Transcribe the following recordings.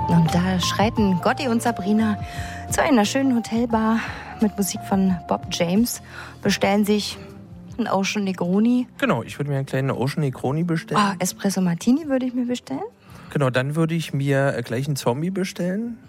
Und da schreiten Gotti und Sabrina zu einer schönen Hotelbar mit Musik von Bob James, bestellen sich einen Ocean Negroni. Genau, ich würde mir einen kleinen Ocean Negroni bestellen. Espresso Martini würde ich mir bestellen. Genau, dann würde ich mir gleich einen Zombie bestellen.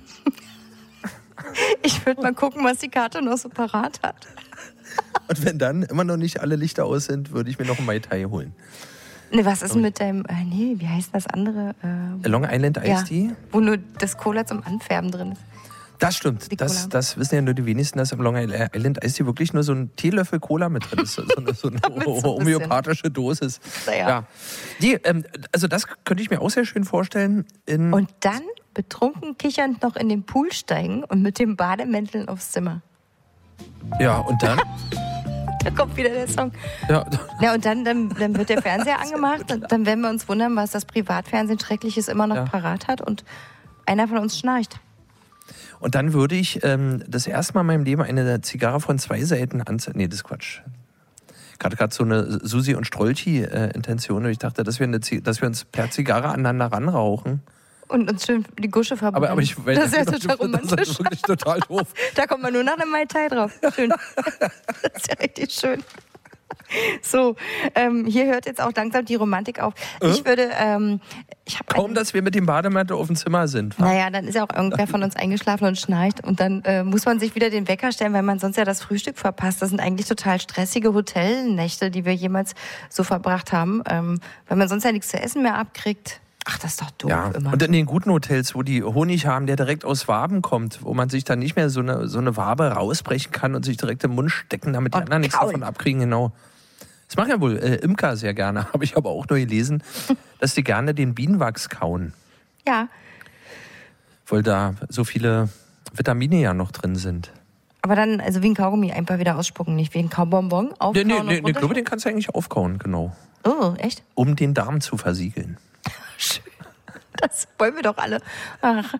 Ich würde mal gucken, was die Karte noch so parat hat. Und wenn dann immer noch nicht alle Lichter aus sind, würde ich mir noch einen Mai Tai holen. Ne, was ist mit deinem, wie heißt das andere? Long Island Iced Tea? Wo nur das Cola zum Anfärben drin ist. Das stimmt. Das wissen ja nur die wenigsten, dass im Long Island Iced Tea wirklich nur so ein Teelöffel Cola mit drin ist. So eine homöopathische Dosis. Ja. Also das könnte ich mir auch sehr schön vorstellen. Und dann betrunken kichernd noch in den Pool steigen und mit dem Bademänteln aufs Zimmer. Ja, und dann? Da kommt wieder der Song. Ja, und dann wird der Fernseher angemacht. Und dann werden wir uns wundern, was das Privatfernsehen Schreckliches immer noch parat hat. Und einer von uns schnarcht. Und dann würde ich das erste Mal in meinem Leben eine Zigarre von 2 Seiten anzünden. Nee, das ist Quatsch. Ich hatte gerade so eine Susi- und Strolchi-Intention. Ich dachte, dass wir uns per Zigarre aneinander ranrauchen. Und uns schön die Gusche verbrennen. Aber ich weiß, das ist ja total romantisch. Das ist wirklich total doof. Da kommt man nur nach einem Mai Tai drauf. Schön. Das ist ja richtig schön. So, hier hört jetzt auch langsam die Romantik auf. Ich würde... Kaum, dass wir mit dem Bademantel auf dem Zimmer sind. Naja, dann ist ja auch irgendwer von uns eingeschlafen und schnarcht. Und dann muss man sich wieder den Wecker stellen, weil man sonst ja das Frühstück verpasst. Das sind eigentlich total stressige Hotelnächte, die wir jemals so verbracht haben. Weil man sonst ja nichts zu essen mehr abkriegt. Ach, das ist doch doof immer. Und in den guten Hotels, wo die Honig haben, der direkt aus Waben kommt, wo man sich dann nicht mehr so eine Wabe rausbrechen kann und sich direkt im Mund stecken, damit die anderen nichts davon abkriegen, genau. Das machen ja wohl Imker sehr gerne, habe ich aber auch nur gelesen, dass die gerne den Bienenwachs kauen. Ja. Weil da so viele Vitamine ja noch drin sind. Aber dann, also wie ein Kaugummi, einfach wieder ausspucken, nicht wie ein Kaubonbon aufkauen. Nee, ich glaube, den kannst du eigentlich aufkauen, genau. Oh, echt? Um den Darm zu versiegeln. Schön. Das wollen wir doch alle. Ach.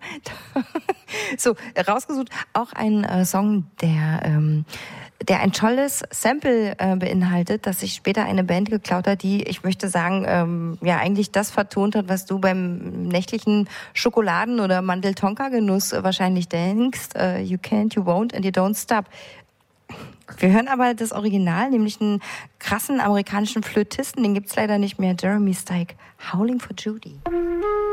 So, rausgesucht auch ein Song, der ein tolles Sample beinhaltet, das sich später eine Band geklaut hat, die, ich möchte sagen, eigentlich das vertont hat, was du beim nächtlichen Schokoladen- oder Mandel-Tonka-Genuss wahrscheinlich denkst. You can't, you won't and you don't stop. Wir hören aber das Original, nämlich einen krassen amerikanischen Flötisten, den gibt's leider nicht mehr, Jeremy Steig, Howling for Judy.